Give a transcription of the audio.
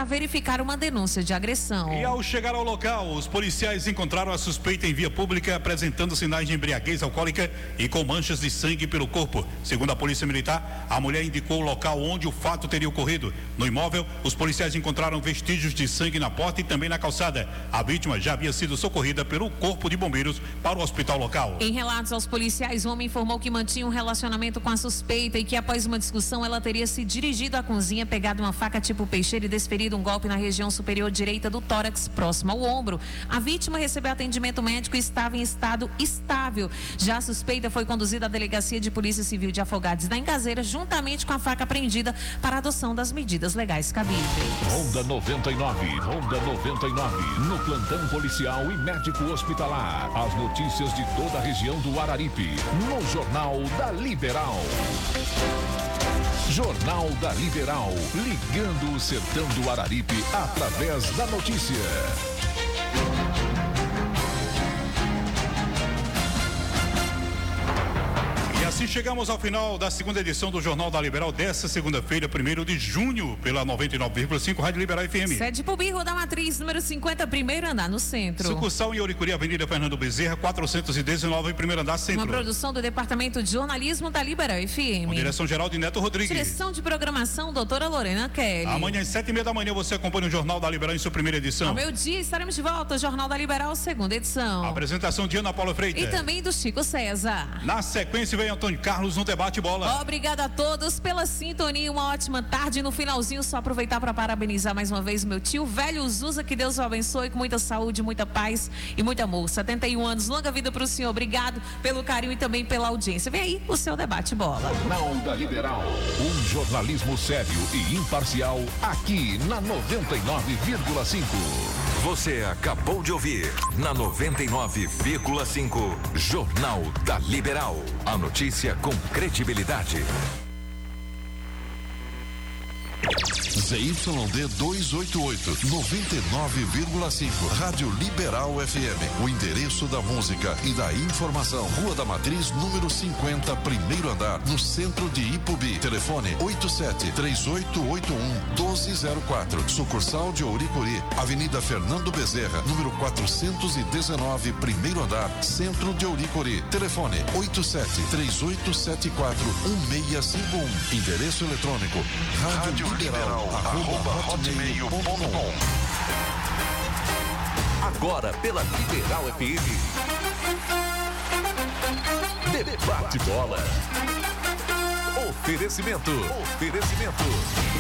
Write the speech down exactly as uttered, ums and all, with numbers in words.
para verificar uma denúncia de agressão. E ao chegar ao local, os policiais encontraram a suspeita em via pública apresentando sinais de embriaguez alcoólica e com manchas de sangue pelo corpo. Segundo a Polícia Militar, a mulher indicou o local onde o fato teria ocorrido. No imóvel, os policiais encontraram vestígios de sangue na porta e também na calçada. A vítima já havia sido socorrida pelo Corpo de Bombeiros para o hospital local. Em relatos aos policiais, o homem informou que mantinha um relacionamento com a suspeita e que após uma discussão ela teria se dirigido à cozinha, pegado uma faca tipo peixeira e desferido um golpe na região superior direita do tórax, próximo ao ombro. A vítima recebeu atendimento médico e estava em estado estável. Já a suspeita foi conduzida à Delegacia de Polícia Civil de Afogados da Engazeira, juntamente com a faca apreendida para a adoção das medidas legais cabíveis. Ronda noventa e nove, Ronda noventa e nove, no plantão policial e médico hospitalar. As notícias de toda a região do Araripe, no Jornal da Liberal. Jornal da Liberal, ligando o sertão do Araripe através da notícia. E assim chegamos ao final da segunda edição do Jornal da Liberal dessa segunda-feira, primeiro de junho, pela noventa e nove vírgula cinco Rádio Liberal F M. Sede Pubi, Rua da Matriz, número cinquenta, primeiro andar, no centro. Sucursal em Ouricuri, Avenida Fernando Bezerra, quatrocentos e dezenove, primeiro andar, centro. Uma produção do Departamento de Jornalismo da Liberal F M. Com direção geral de Neto Rodrigues. Direção de programação, doutora Lorena Kelly. Amanhã às sete e meia da manhã você acompanha o Jornal da Liberal em sua primeira edição. Ao meio dia estaremos de volta, Jornal da Liberal, segunda edição. A apresentação de Ana Paula Freitas. E também do Chico César. Na sequência vem Antônio Carlos no Debate Bola. Obrigada a todos pela sintonia, uma ótima tarde. No finalzinho, só aproveitar para parabenizar mais uma vez meu tio velho Zusa, que Deus o abençoe com muita saúde, muita paz e muito amor. setenta e um anos, longa vida para o senhor. Obrigado pelo carinho e também pela audiência. Vem aí o seu Debate Bola. Jornal da Liberal, um jornalismo sério e imparcial aqui na noventa e nove vírgula cinco. Você acabou de ouvir na noventa e nove vírgula cinco Jornal da Liberal. A notícia com credibilidade. Z Y D duzentos e oitenta e oito, noventa e nove vírgula cinco, Rádio Liberal F M. O endereço da música e da informação. Rua da Matriz, número cinquenta, primeiro andar, no centro de Ipubi. Telefone oito sete três oito oito um um dois zero quatro. Sucursal de Ouricuri, Avenida Fernando Bezerra, número quatrocentos e dezenove, primeiro andar, centro de Ouricuri. Telefone oito sete três oito sete quatro um seis cinco um. Endereço eletrônico rádio liberal arroba hotmail ponto com. Agora pela Liberal F M. Debate Bola. Oferecimento. Oferecimento.